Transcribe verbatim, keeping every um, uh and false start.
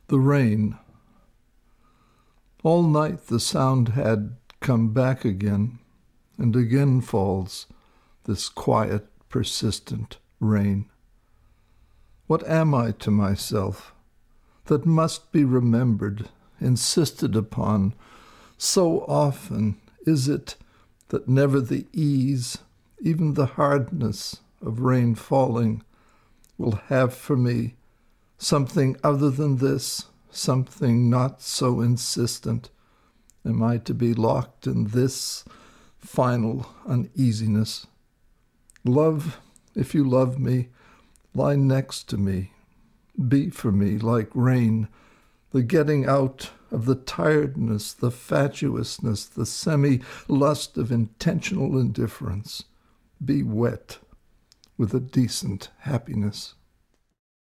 The rain. All night the sound had come back again, and again falls this quiet, persistent rain. What am I to myself that must be remembered, insisted upon? So often is it that never the ease, even the hardness of rain falling will have for me something other than this, something not so insistent. Am I to be locked in this final uneasiness? Love, if you love me, lie next to me. Be for me like rain, the getting out of the tiredness, the fatuousness, the semi-lust of intentional indifference. Be wet with a decent happiness.